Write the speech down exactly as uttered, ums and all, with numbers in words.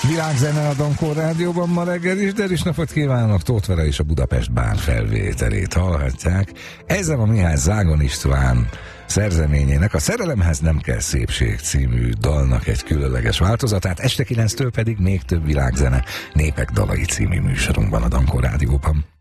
Világzene a Dankor Rádióban ma reggel is, de is napot kívánok, Tóth Vera és a Budapest Bán felvételét hallhatják. Ezzel a Mihály Zágon István szerzeményének, a Szerelemhez nem kell szépség című dalnak egy különleges változatát, este kilenctől pedig még több világzene, Népek dalai című műsorunkban a Dankor Rádióban.